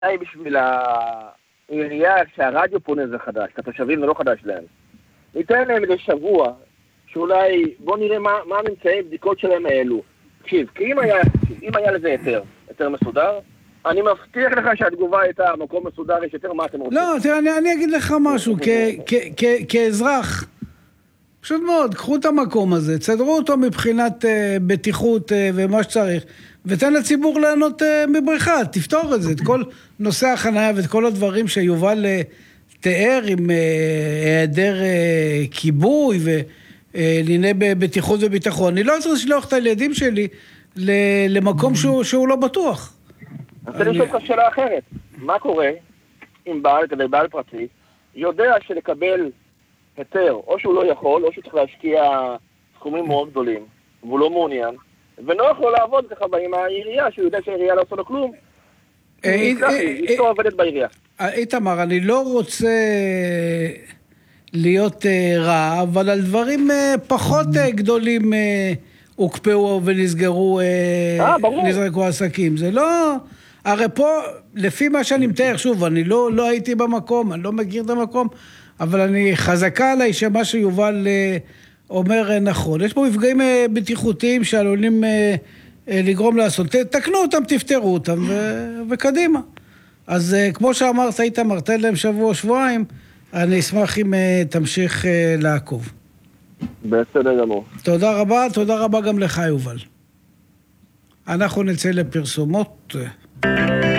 בשביל העירייה, כשהרדיו פונה זה חדש, כתושבים זה לא חדש להם. ניתן להם איזה שבוע, שאולי, בוא נראה מה הממצאי בדיקות שלהם האלו. תקשיב, כי אם היה לזה היתר מסודר, אני מבטיח לך שהתגובה הייתה, מקום מסודר, יש יותר מה אתם רוצים. לא, תראה, אני אגיד לך משהו, כאזרח, פשוט מאוד, קחו את המקום הזה, תסדרו אותו מבחינת בטיחות ומה שצריך, ותן לציבור לענות מבריכה, תפתור את זה, את כל נושא החנייה ואת כל הדברים שיובל תיאר עם היעדר כיבוי ולענייני בטיחות וביטחון. אני לא רוצה לשלוח את הילדים שלי למקום שהוא לא בטוח. אז אני שואל לך שאלה אחרת, מה קורה אם בעל פרטי יודע שלקבל היתר, או שהוא לא יכול, או שהוא צריך להשקיע סכומים מאוד גדולים, והוא לא מעוניין, ונוח לו לעבוד ככה עם העירייה, שהוא יודע שהעירייה לא עושה לו כלום, אשתו עובדת בעירייה. איתמר, אני לא רוצה להיות רע, אבל על דברים פחות גדולים הוקפאו ונסגרו, נזרקו עסקים. זה לא... הרי פה, לפי מה שאני מתאר, שוב, אני לא הייתי במקום, אני לא מכיר את המקום, אבל אני חזקה עליי שמה שיובל אומר נכון. יש פה מפגעים בטיחותיים שעלולים לגרום לעשות. תקנו אותם, תפתרו אותם, וקדימה. אז כמו שאמרת, איתמר, תן להם שבוע, שבועיים, אני אשמח אם תמשיך לעקוב. בסדר גמור. תודה רבה גם לך, יובל. אנחנו נצא לפרסומות.